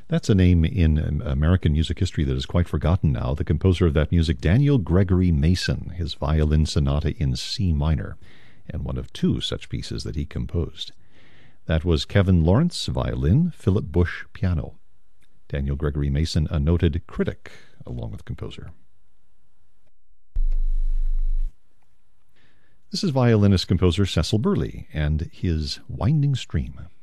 That's a name in American music history that is quite forgotten now. The composer of that music, Daniel Gregory Mason, his violin sonata in C minor, and one of two such pieces that he composed. That was Kevin Lawrence, violin, Philip Bush, piano. Daniel Gregory Mason, a noted critic, along with composer. This is violinist-composer Cecil Burley and his Winding Stream.